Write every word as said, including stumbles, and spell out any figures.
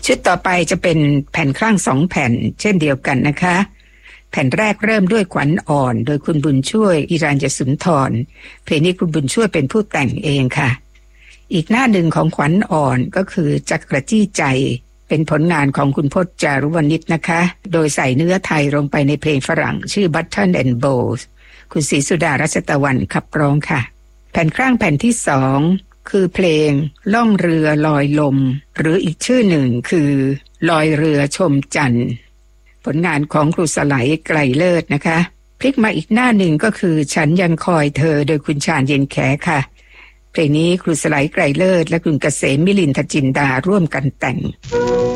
ชุดต่อไปจะเป็นแผ่นคลั่งสองแผ่นเช่นเดียวกันนะคะแผ่นแรกเริ่มด้วยขวัญอ่อนโดยคุณบุญช่วยอิรัญญสุนทรเพลงนี้คุณบุญช่วยเป็นผู้แต่งเองค่ะอีกหน้าหนึ่งของขวัญอ่อนก็คือจักรจี้ใจเป็นผลงานของคุณพจน์จารุวณิชนะคะโดยใส่เนื้อไทยลงไปในเพลงฝรั่งชื่อ Button and Bows คุณศรีสุดารัชตะวันขับร้องค่ะแผ่นคลั่งแผ่นที่สองคือเพลงล่องเรือลอยลมหรืออีกชื่อหนึ่งคือลอยเรือชมจันทร์ผลงานของครูสไลไกลเลิศนะคะพลิกมาอีกหน้าหนึ่งก็คือฉันยังคอยเธอโดยคุณชาญเย็นแขค่ะเพลงนี้ครูสไลไกลเลิศและคุณเกษมมิลินทจินดาร่วมกันแต่ง